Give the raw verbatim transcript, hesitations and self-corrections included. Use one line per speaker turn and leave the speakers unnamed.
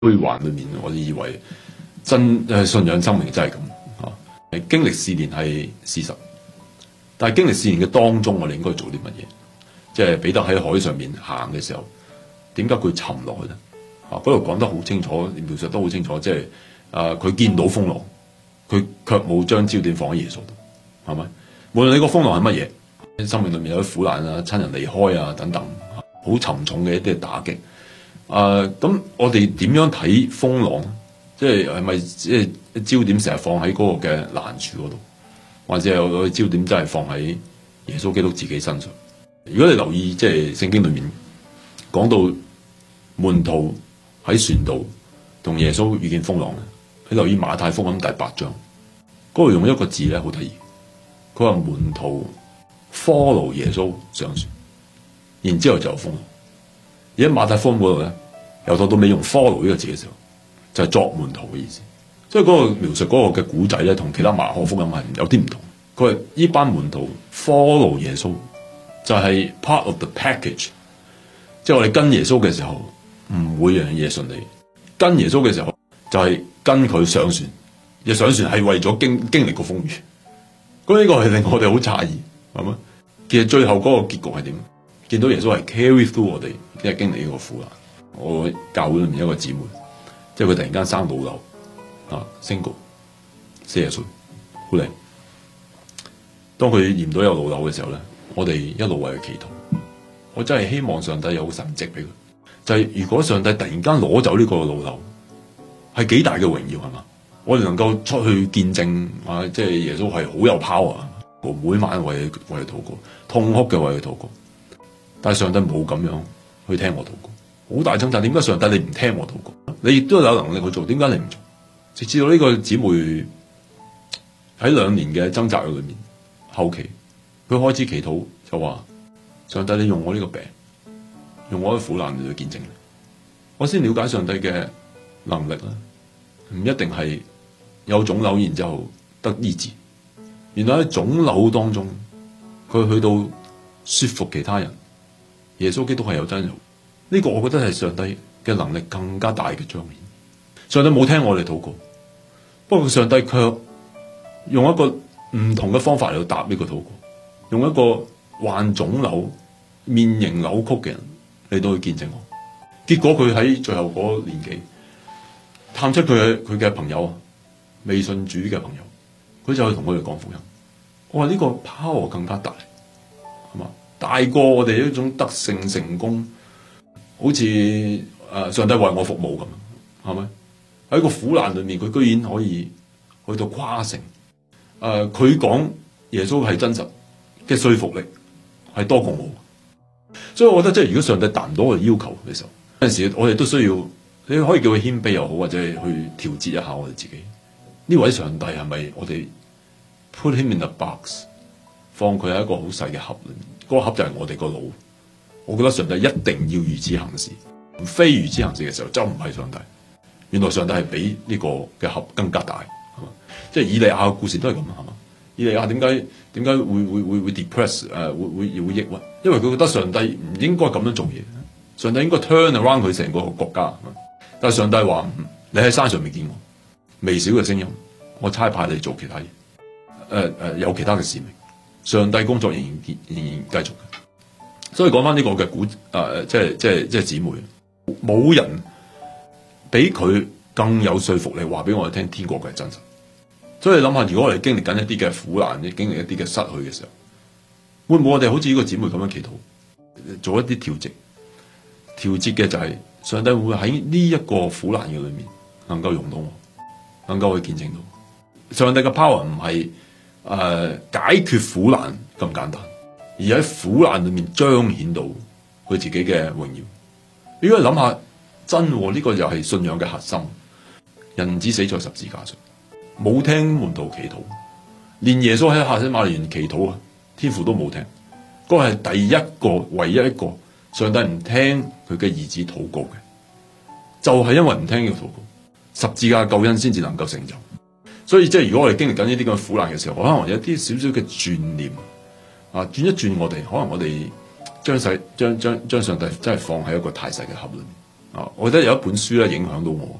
虛幻裏面，我哋以為真誒信仰生命真係咁啊！經歷試煉係事實，但係經歷試煉嘅當中，我哋應該做啲乜嘢？即係彼得喺海上面行嘅時候，點解佢沉落去咧？啊，嗰度講得好清楚，描述得好清楚，即係啊，佢見到風浪，佢卻冇將焦點放喺耶穌度，係咪？無論你個風浪係乜嘢，生命裏面有啲苦難啊、親人離開啊等等，好沉重嘅一啲打擊。啊，咁我哋點樣睇風浪？即係係咪即係焦點成日放喺嗰個嘅難處嗰度，或者有個焦點真係放喺耶穌基督自己身上？如果你留意即係聖經裏面講到門徒喺船度同耶穌遇見風浪咧，你留意馬太福音第八章嗰度用一個字咧好得意，佢話門徒 follow 耶穌上船，然之後就有風浪。而喺馬太福音嗰度咧，由頭到尾用 follow 呢個字嘅時候，就係、是、作門徒嘅意思。所以嗰個描述嗰個嘅古仔咧，同其他馬可福音係有啲唔同。佢話呢班門徒 follow 耶穌，就係 part of the package。即係我哋跟耶穌嘅時候，唔會樣嘢順利。跟耶穌嘅時候，就係、是、跟佢上船。而上船係為咗經經歷個風雨。咁呢個係令我哋好詫異，係咪？其實最後嗰個結局係點？見到耶穌係 carry through 我哋，即係經歷呢個苦難。我教會裏面一個姊妹，即係佢突然間生老瘤啊 ，single， 四十歲，好靚。當佢驗到有老瘤嘅時候咧，我哋一路為佢祈禱。我真係希望上帝有個神蹟俾佢，就係、是、如果上帝突然間攞走呢個老瘤，係幾大嘅榮耀係嘛？我哋能夠出去見證啊，即係耶穌係好有 power，我每晚為佢為佢禱告，痛哭嘅為佢禱告。但係上帝冇咁樣去聽我禱告，好大掙扎。點解上帝你唔聽我禱告？你亦都有能力去做，點解你唔做？直至到呢個姊妹喺兩年嘅掙扎裏面，後期佢開始祈禱，就話上帝你用我呢個病，用我嘅苦難嚟去見證你，我先了解上帝嘅能力啦。唔一定係有腫瘤然之後得醫治，原來喺腫瘤當中，佢去到說服其他人。耶穌基督係有真有，呢、這個我覺得係上帝嘅能力更加大嘅彰顯。上帝冇聽我哋禱告，不過上帝卻用一個唔同嘅方法嚟到答呢個禱告，用一個患腫瘤、面型扭曲嘅人嚟到去見證我。結果佢喺最後嗰年紀探出佢嘅佢嘅朋友啊，未信主嘅朋友，佢就去同佢哋講福音。我話呢個 power 更加大，係嘛？大過我哋一種得勝成功，好似誒、呃、上帝為我服務咁，係咪？喺個苦難裏面，佢居然可以去到誇勝。誒、呃，佢講耶穌係真實嘅說服力係多過我。所以我覺得即係如果上帝達唔到我哋要求嘅時候，有陣時我哋都需要，你可以叫佢謙卑又好，或者係去調節一下我哋自己。呢位上帝係咪我哋 put him in a box， 放佢喺一個好細嘅盒裏面？嗰、那個盒就係我哋個腦。我覺得上帝一定要如此行事，非如此行事嘅時候就唔係上帝。原來上帝係比呢個嘅盒更加大，係嘛？即係以利亞嘅故事都係咁，係嘛？以利亞點解點解會會會會 depress 誒、呃、會會會抑鬱？因為佢覺得上帝唔應該咁樣做嘢，上帝應該 turn around 佢成個國家。但係上帝話：你喺山上面見我，微小嘅聲音，我差派你做其他嘢。誒、呃、誒、呃，有其他嘅使命。上帝工作仍然仍然繼續嘅，所以講翻呢個嘅古誒、呃，即係即係即係姊妹，冇人比佢更有說服力，話俾我哋聽天國嘅係真實。所以你諗下，如果我哋經歷緊一啲嘅苦難，經歷一啲嘅失去嘅時候，會唔會我哋好似呢個姊妹咁樣祈禱，做一啲調節？調節嘅就係上帝會喺呢一個苦難嘅裏面，能夠用到我，能夠去見證到上帝嘅 power 唔係。誒、呃，解決苦難咁簡單，而喺苦難裏面彰顯到佢自己嘅榮耀。如果你諗下，真呢、哦這個又係信仰嘅核心。人子死在十字架上，冇聽門徒祈禱，連耶穌喺客西馬尼園祈禱啊，天父都冇聽。嗰、那個係第一個，唯一一個上帝唔聽佢嘅兒子禱告嘅，就係、是、因為唔聽呢個禱告，十字架救恩先至能夠成就。所以即係如果我哋經歷緊呢啲咁嘅苦難嘅時候，可能有啲少少嘅轉念啊，轉一轉我哋，可能我哋將細將將將上帝真係放喺一個太細嘅盒裏面， 啊，我覺得有一本書咧影響到我。